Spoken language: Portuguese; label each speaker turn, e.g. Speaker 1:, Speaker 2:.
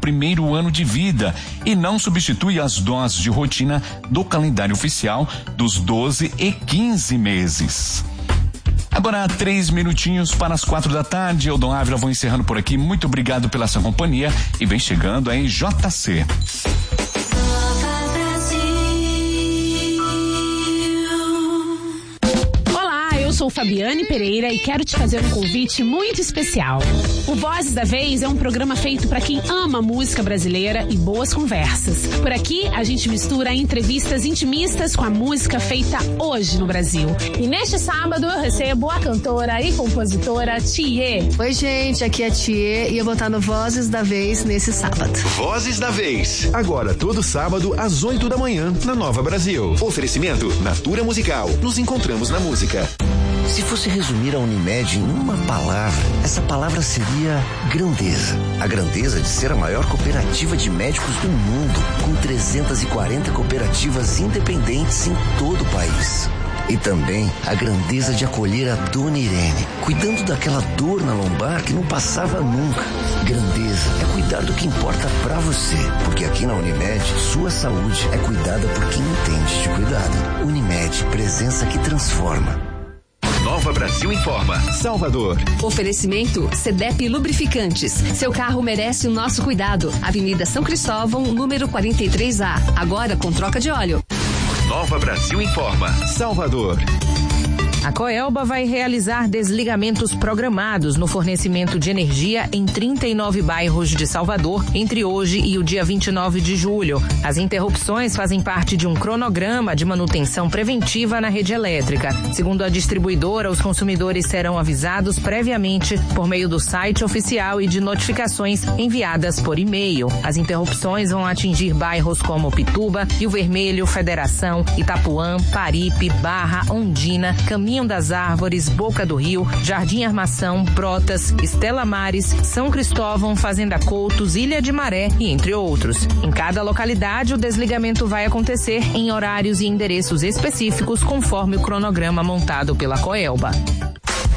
Speaker 1: primeiro ano de vida e não substitui as doses de rotina do calendário oficial dos 12 e 15 meses. Agora 3 minutinhos para as 4 da tarde. Eu, Dom Ávila, vou encerrando por aqui. Muito obrigado pela sua companhia e vem chegando aí JC.
Speaker 2: Sou Fabiane Pereira e quero te fazer um convite muito especial. O Vozes da Vez é um programa feito para quem ama música brasileira e boas conversas. Por aqui, a gente mistura entrevistas intimistas com a música feita hoje no Brasil. E neste sábado eu recebo a cantora e compositora Thier.
Speaker 3: Oi, gente, aqui é Thier e eu vou estar no Vozes da Vez nesse sábado.
Speaker 4: Vozes da Vez, agora todo sábado às 8 da manhã na Nova Brasil. Oferecimento Natura Musical. Nos encontramos na música.
Speaker 5: Se fosse resumir a Unimed em uma palavra, essa palavra seria grandeza. A grandeza de ser a maior cooperativa de médicos do mundo, com 340 cooperativas independentes em todo o país. E também a grandeza de acolher a Dona Irene, cuidando daquela dor na lombar que não passava nunca. Grandeza é cuidar do que importa pra você, porque aqui na Unimed, sua saúde é cuidada por quem entende de cuidado. Unimed, presença que transforma.
Speaker 4: Nova Brasil informa. Salvador.
Speaker 6: Oferecimento CDEP Lubrificantes. Seu carro merece o nosso cuidado. Avenida São Cristóvão, número 43A. Agora com troca de óleo.
Speaker 4: Nova Brasil informa. Salvador.
Speaker 7: A Coelba vai realizar desligamentos programados no fornecimento de energia em 39 bairros de Salvador entre hoje e o dia 29 de julho. As interrupções fazem parte de um cronograma de manutenção preventiva na rede elétrica. Segundo a distribuidora, os consumidores serão avisados previamente por meio do site oficial e de notificações enviadas por e-mail. As interrupções vão atingir bairros como Pituba, Rio Vermelho, Federação, Itapuã, Paripe, Barra, Ondina, Caminho das Árvores, Boca do Rio, Jardim Armação, Brotas, Estela Mares, São Cristóvão, Fazenda Coutos, Ilha de Maré e entre outros. Em cada localidade, o desligamento vai acontecer em horários e endereços específicos conforme o cronograma montado pela Coelba.